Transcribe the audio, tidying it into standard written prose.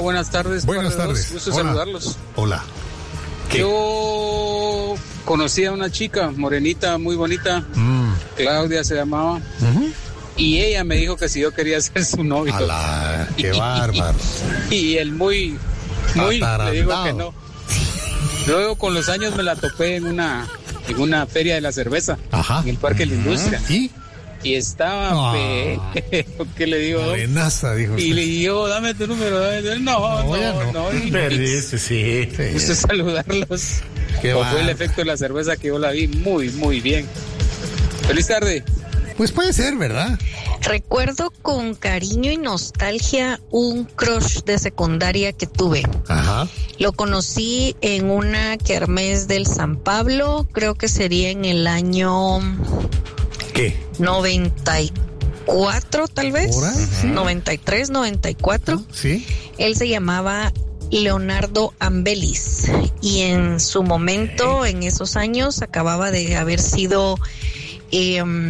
buenas tardes. Buenas tardes. Gusto Hola. saludarlos. Hola. ¿Qué? Yo conocí a una chica morenita, muy bonita. Claudia se llamaba. Uh-huh. Y ella me dijo que si yo quería ser su novio. ¡Hala! ¡Qué bárbaro! Y él muy, le digo Atarantado. que no. Luego con los años me la topé en una feria de la cerveza. Ajá. En el Parque de la Industria. ¿Y? estaba ¿qué le digo? Morenaza, dijo usted. Y le digo, dame tu número. No. Perdiste, sí. Gusto saludarlos. Qué O fue el va. efecto de la cerveza que yo la vi muy, muy bien. Feliz tarde. Pues puede ser, ¿verdad? Recuerdo con cariño y nostalgia un crush de secundaria que tuve. Ajá. Lo conocí en una kermés del San Pablo, creo que sería en el año ¿Qué? 94 tal vez, ¿Hora? 93, 94. ¿Sí? Él se llamaba Leonardo Ambelis y en su momento, en esos años, acababa de haber sido